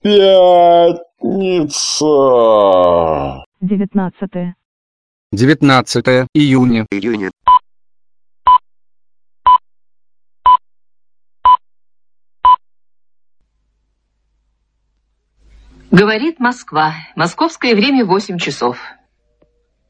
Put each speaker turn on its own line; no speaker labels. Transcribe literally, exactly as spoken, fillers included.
Пятница.
Девятнадцатое.
Девятнадцатое июня.
Июня.
Говорит Москва. Московское время восемь часов.